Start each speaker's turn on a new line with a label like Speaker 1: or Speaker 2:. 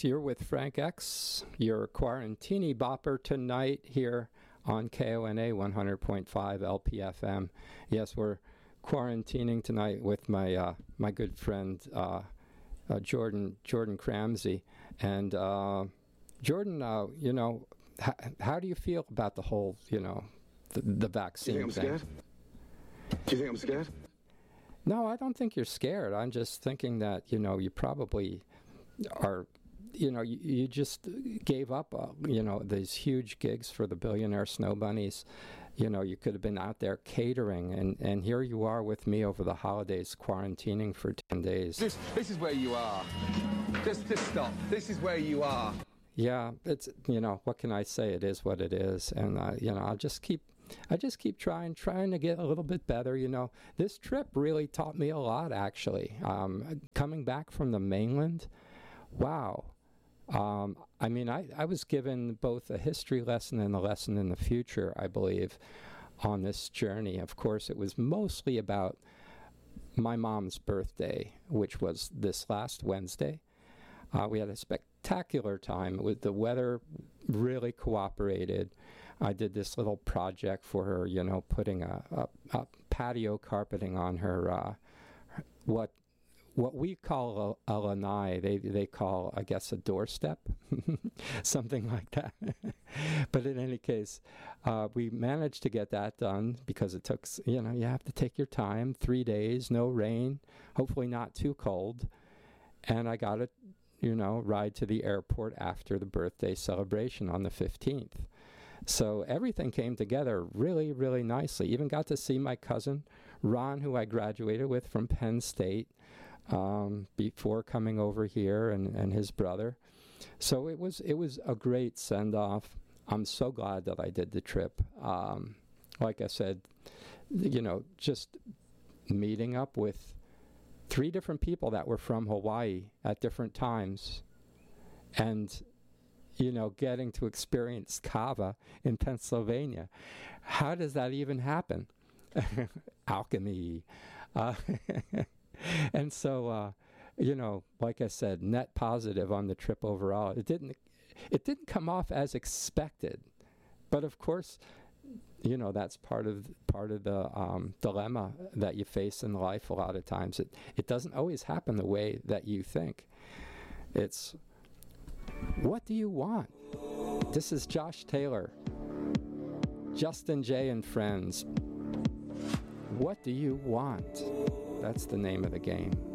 Speaker 1: Yes, you're with Frank X, your Quarantini Bopper tonight here on KONA 100.5 LPFM. Yes, we're quarantining tonight with my my good friend Jordan Cramsey. And Jordan, how do you feel about the whole, the vaccine thing?
Speaker 2: Do you think I'm scared?
Speaker 1: No, I don't think you're scared. I'm just thinking that, you probably are, you just gave up, these huge gigs for the Billionaire Snow Bunnies. You could have been out there catering, and here you are with me over the holidays quarantining for 10 days.
Speaker 2: This is where you are. Just stop. This is where you are.
Speaker 1: Yeah, it's, what can I say? It is what it is. And, I just keep trying to get a little bit better. This trip really taught me a lot, actually. Coming back from the mainland, wow. I was given both a history lesson and a lesson in the future, I believe, on this journey. Of course, it was mostly about my mom's birthday, which was this last Wednesday. We had a spectacular time. The weather really cooperated. I did this little project for her, putting a patio carpeting on her, what we call a lanai, they call, I guess, a doorstep, something like that. But in any case, we managed to get that done because it took, you have to take your time, 3 days, no rain, hopefully not too cold. And I got to, ride to the airport after the birthday celebration on the 15th. So everything came together really, really nicely. Even got to see my cousin, Ron, who I graduated with from Penn State, before coming over here, and his brother. So it was a great send-off. I'm so glad that I did the trip. Like I said, just meeting up with 3 different people that were from Hawaii at different times, and getting to experience kava in Pennsylvania. How does that even happen? Alchemy. And so, like I said, net positive on the trip overall. It didn't come off as expected, but of course, that's part of the dilemma that you face in life a lot of times. It doesn't always happen the way that you think. It's, what do you want? This is Josh Taylor, Justin J. and Friends. What do you want? That's the name of the game.